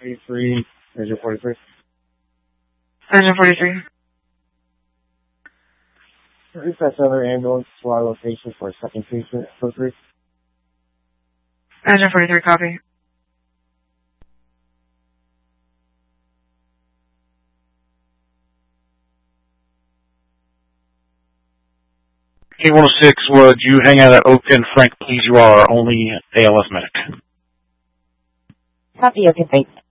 43, Engine 43. Engine 43. Request another ambulance to our location for a second treatment. 43. Engine 43, copy. A106, would you hang out at Oak and Frank, please? You are our only ALS medic. Copy, okay, thanks.